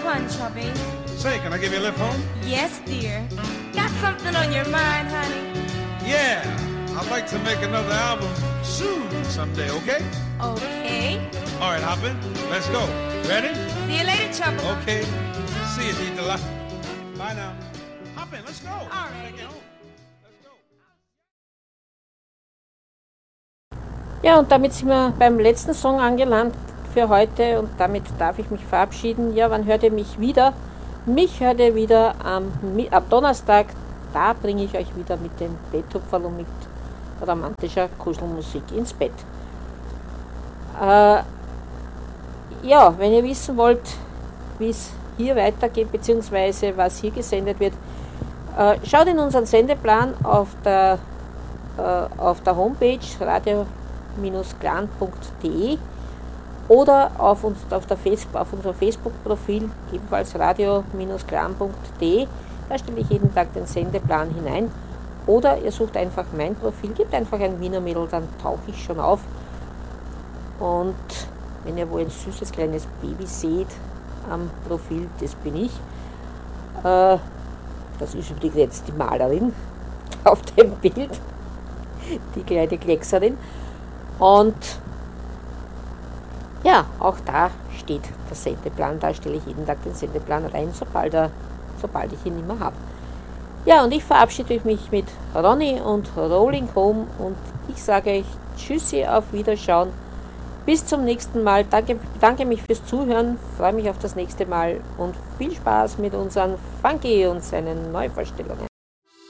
on, Chubby. Say, can I give you a lift home? Yes, dear. Got something on your mind, honey? Yeah, I'd like to make another album soon someday, okay? Okay. All right, hop in. Let's go. Ready? See you later, Chubby. Okay. See you, Dieter. Bye now. Hop in. Let's go. All right. Get home. Let's go. Ja, und damit sind wir beim letzten Song angelangt für heute und damit darf ich mich verabschieden. Ja, wann hört ihr mich wieder? Mich hört ihr wieder ab Donnerstag. Da bringe ich euch wieder mit dem Betthupferl und mit romantischer Kuschelmusik ins Bett. Ja, wenn ihr wissen wollt, wie es hier weitergeht, beziehungsweise was hier gesendet wird, schaut in unseren Sendeplan auf der Homepage radio-clan.de oder auf unser Facebook-Profil, ebenfalls radio-clan.de. Da stelle ich jeden Tag den Sendeplan hinein. Oder ihr sucht einfach mein Profil, gebt einfach ein Wiener Mädel, dann tauche ich schon auf. Und wenn ihr wohl ein süßes kleines Baby seht am Profil, das bin ich. Das ist übrigens jetzt die Malerin auf dem Bild, die kleine Kleckserin. Und ja, auch da steht der Sendeplan, da stelle ich jeden Tag den Sendeplan rein, sobald ich ihn nicht mehr habe. Ja, und ich verabschiede mich mit Ronny und Rolling Home und ich sage euch Tschüssi, auf Wiederschauen. Bis zum nächsten Mal. Danke mich fürs Zuhören, freue mich auf das nächste Mal und viel Spaß mit unseren Funky und seinen Neuvorstellungen.